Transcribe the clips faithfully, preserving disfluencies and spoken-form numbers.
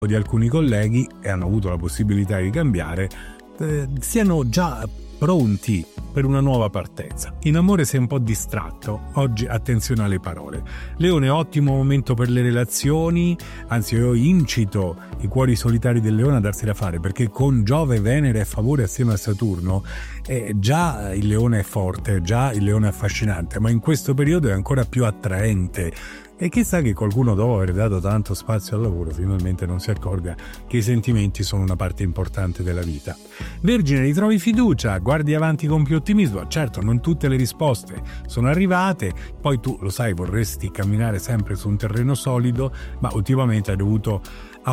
di alcuni colleghi, e hanno avuto la possibilità di cambiare, eh, siano già pronti per una nuova partenza. In amore sei un po' distratto, oggi attenzione alle parole. Leone, ottimo momento per le relazioni, anzi io incito i cuori solitari del Leone a darsi da fare, perché con Giove, Venere a favore assieme a Saturno eh, già il Leone è forte, già il Leone è affascinante, ma in questo periodo è ancora più attraente. E chissà che qualcuno, dopo aver dato tanto spazio al lavoro, finalmente non si accorga che i sentimenti sono una parte importante della vita. Vergine, ritrovi fiducia, guardi avanti con più ottimismo. Certo, non tutte le risposte sono arrivate, poi tu lo sai, vorresti camminare sempre su un terreno solido, ma ultimamente hai dovuto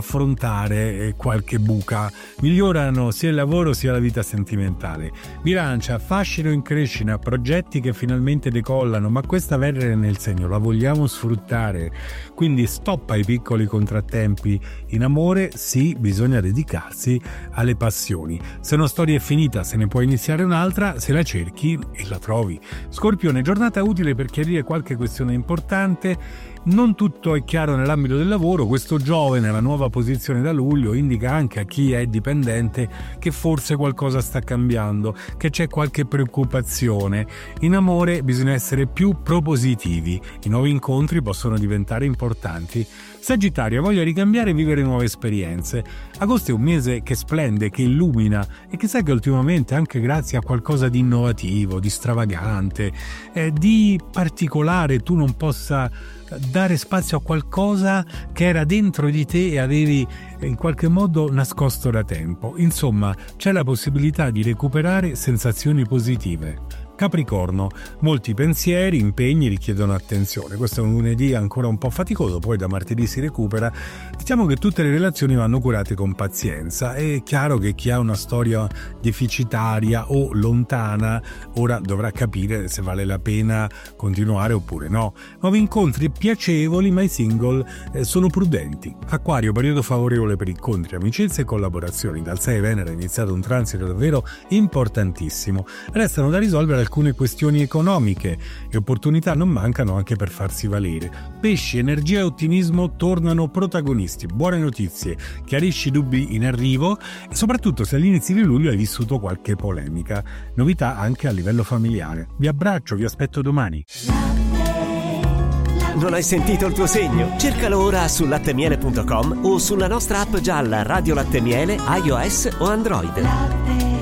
affrontare qualche buca. Migliorano sia il lavoro sia la vita sentimentale. Bilancia, fascino in crescita, progetti che finalmente decollano, ma questa Venere nel segno la vogliamo sfruttare, quindi stop ai piccoli contrattempi. In amore sì, bisogna dedicarsi alle passioni. Se una storia è finita, se ne può iniziare un'altra, se la cerchi e la trovi. Scorpione, giornata utile per chiarire qualche questione importante. Non tutto è chiaro nell'ambito del lavoro. Questo Giove nella nuova posizione da luglio indica anche a chi è dipendente che forse qualcosa sta cambiando, che c'è qualche preoccupazione. In amore bisogna essere più propositivi, i nuovi incontri possono diventare importanti. Sagittario, voglia ricambiare e vivere nuove esperienze. Agosto è un mese che splende, che illumina e che sa che ultimamente, anche grazie a qualcosa di innovativo, di stravagante, eh, di particolare, tu non possa dare spazio a qualcosa che era dentro di te e avevi in qualche modo nascosto da tempo. Insomma, c'è la possibilità di recuperare sensazioni positive. Capricorno, molti pensieri, impegni richiedono attenzione. Questo è un lunedì ancora un po' faticoso, poi da martedì si recupera. Diciamo che tutte le relazioni vanno curate con pazienza. È chiaro che chi ha una storia deficitaria o lontana ora dovrà capire se vale la pena continuare oppure no. Nuovi incontri piacevoli, ma i single eh, sono prudenti. Acquario, periodo favorevole per incontri, amicizie e collaborazioni. Dal sei Venere è iniziato un transito davvero importantissimo. Restano da risolvere alcune questioni economiche e opportunità non mancano anche per farsi valere. Pesci, energia e ottimismo tornano protagonisti. Buone notizie, chiarisci dubbi in arrivo e soprattutto se agli inizi di luglio hai vissuto qualche polemica. Novità anche a livello familiare. Vi abbraccio, vi aspetto domani. Non hai sentito il tuo segno? Cercalo ora su lattemiele punto com o sulla nostra app gialla Radio Latte Miele, iOS o Android.